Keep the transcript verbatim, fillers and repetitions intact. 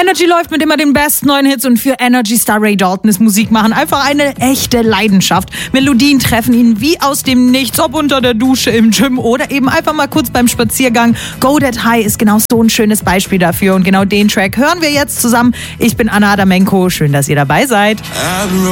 Energy läuft mit immer den besten neuen Hits und für Energy Star Ray Dalton ist Musik machen einfach eine echte Leidenschaft. Melodien treffen ihn wie aus dem Nichts, ob unter der Dusche, im Gym oder eben einfach mal kurz beim Spaziergang. Go That High ist genau so ein schönes Beispiel dafür und genau den Track hören wir jetzt zusammen. Ich bin Anna Adamenko, schön, dass ihr dabei seid.